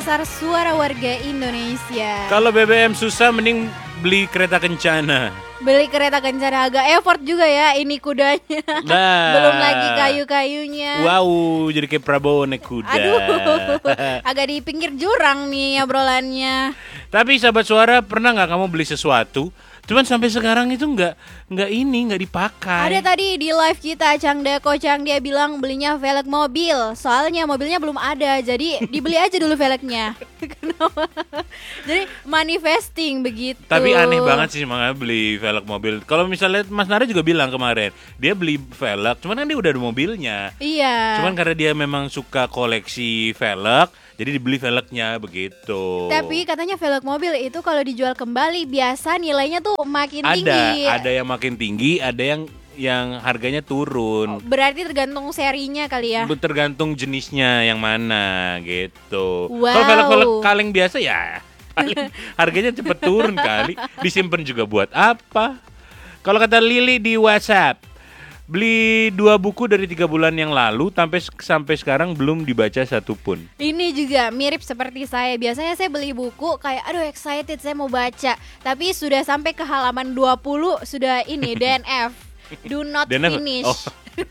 Pasar suara warga Indonesia. Kalau BBM susah mending beli kereta kencana. Beli kereta kencana agak effort juga ya ini kudanya. Nah. Belum lagi kayu-kayunya. Wow, jadi kayak Prabowo naik kuda. Aduh, agak di pinggir jurang nih obrolannya. Tapi sahabat suara, pernah nggak kamu beli sesuatu cuman sampai sekarang itu nggak dipakai? Ada tadi di live kita Cang Deko, Cang dia bilang belinya velg mobil. Soalnya mobilnya belum ada, jadi dibeli aja dulu velgnya. Kenapa? Jadi manifesting begitu. Tapi aneh banget sih makanya beli velg mobil. Kalau misalnya Mas Nara juga bilang kemarin, dia beli velg, cuman kan dia udah ada mobilnya. Iya. Cuman karena dia memang suka koleksi velg, jadi dibeli velgnya begitu. Tapi katanya velg mobil itu kalau dijual kembali biasa nilainya tuh makin tinggi. Ada yang makin tinggi, ada yang harganya turun. Berarti tergantung serinya kali ya. Tergantung jenisnya yang mana gitu. Wow. Kalau velg-velg kaleng biasa ya paling harganya cepet turun kali. Disimpan juga buat apa? Kalau kata Lili di WhatsApp, beli 2 buku dari 3 bulan yang lalu sampai sekarang belum dibaca satupun. Ini juga mirip seperti saya. Biasanya saya beli buku kayak aduh excited saya mau baca, tapi sudah sampai ke halaman 20 sudah ini DNF. Do not DNF? finish. Oh.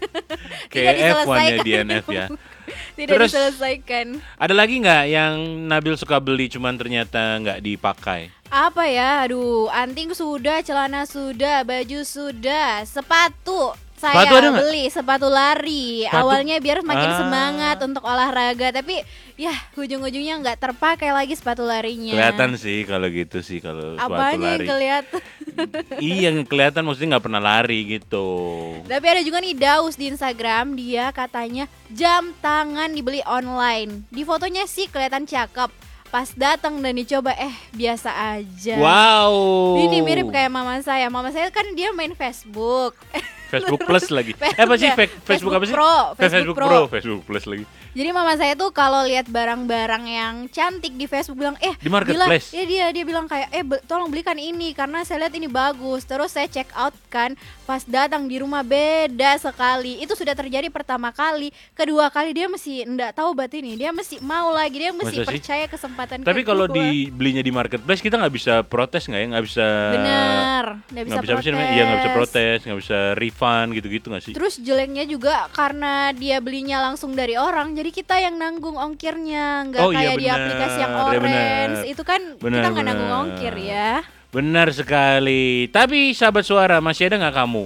Tidak Kayak F1 ya diselesaikan. DNF ya. Tidak Terus, diselesaikan. ada lagi nggak yang Nabil suka beli cuman ternyata nggak dipakai? Apa ya? Aduh, anting sudah, celana sudah, baju sudah, sepatu. Sepatu Saya ada nggak? beli sepatu lari. Sepatu? Awalnya biar makin Ah. semangat untuk olahraga, tapi ya ujung-ujungnya nggak terpakai lagi sepatu larinya. Kelihatan sih kalau gitu sih kalau sepatu Apanya yang lari. kelihatan? Iya yang kelihatan maksudnya nggak pernah lari gitu. Tapi ada juga nih Daus di Instagram, dia katanya jam tangan dibeli online. Di fotonya sih kelihatan cakep. Pas datang dan dicoba biasa aja. Wow. Ini mirip kayak mama saya. Mama saya kan dia main Facebook. Facebook Plus lagi. Apa sih Facebook apa sih? Pro, Facebook Pro. Facebook Plus lagi. Jadi mama saya tuh kalau lihat barang-barang yang cantik di Facebook bilang Di marketplace? dia bilang kayak tolong belikan ini karena saya lihat ini bagus. Terus saya check out kan, pas datang di rumah beda sekali. Itu sudah terjadi pertama kali, kedua kali dia masih enggak tahu bat ini. Dia masih mau lagi, dia masih Masa sih? percaya kesempatan Tapi kedua. kalau dibelinya di marketplace kita nggak bisa protes nggak ya? Nggak bisa. bener, nggak bisa Nggak bisa apa sih namanya? Iya nggak bisa protes, nggak bisa refund gitu-gitu nggak sih? Terus jeleknya juga karena dia belinya langsung dari orang, jadi kita yang nanggung ongkirnya, nggak Oh, iya kayak di benar, aplikasi yang iya orange. benar. Itu kan Benar, kita nggak nanggung benar. ongkir ya. Benar sekali. Tapi sahabat suara, masih ada nggak kamu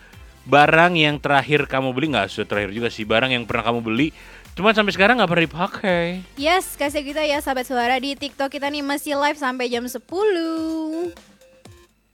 barang yang terakhir kamu beli? Nggak sudah terakhir juga sih, barang yang pernah kamu beli cuman sampai sekarang nggak pernah dipakai. Yes, kasih kita ya sahabat suara di TikTok kita nih masih live sampai jam 10.